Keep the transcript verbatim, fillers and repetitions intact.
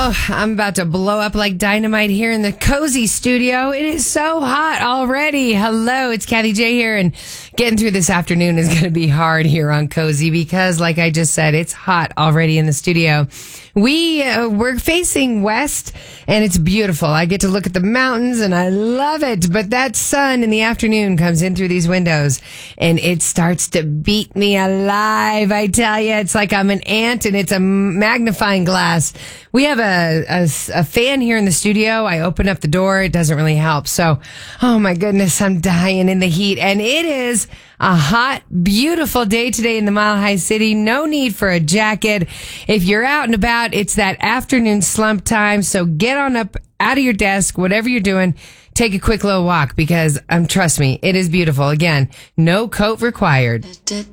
Oh, I'm about to blow up like dynamite here in the cozy studio. It is so hot already. Hello, it's Kathy J here, and getting through this afternoon is going to be hard here on Cozy because, like I just said, it's hot already in the studio. We, uh, we're facing west, and it's beautiful. I get to look at the mountains, and I love it. But that sun in the afternoon comes in through these windows, and it starts to beat me alive. I tell you, it's like I'm an ant, and it's a magnifying glass. We have a, a, a fan here in the studio. I open up the door. It doesn't really help. So, oh my goodness, I'm dying in the heat. And it is a hot, beautiful day today in the Mile High City. No need for a jacket. If you're out and about, it's that afternoon slump time. So get on up out of your desk, whatever you're doing. Take a quick little walk because, um, trust me, it is beautiful. Again, no coat required.